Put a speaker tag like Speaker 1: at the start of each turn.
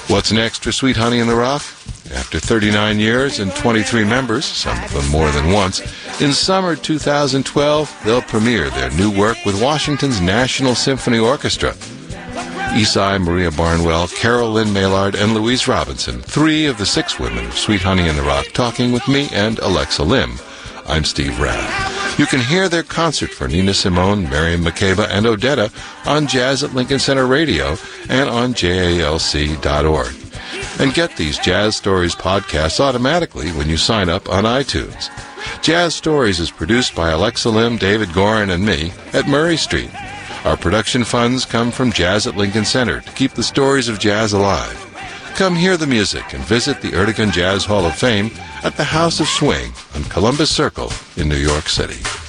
Speaker 1: What's next for Sweet Honey in the Rock? After 39 years and 23 members, some of them more than once, in summer 2012, they'll premiere their new work with Washington's National Symphony Orchestra. Esai, Maria Barnwell, Carol Lynn Maillard, and Louise Robinson, 3 of the 6 women of Sweet Honey in the Rock, talking with me and Alexa Lim. I'm Steve Rath. You can hear their concert for Nina Simone, Miriam Makeba, and Odetta on Jazz at Lincoln Center Radio and on JALC.org. And get these Jazz Stories podcasts automatically when you sign up on iTunes. Jazz Stories is produced by Alexa Lim, David Gorin, and me at Murray Street. Our production funds come from Jazz at Lincoln Center to keep the stories of jazz alive. Come hear the music and visit the Ertegun Jazz Hall of Fame at the House of Swing on Columbus Circle in New York City.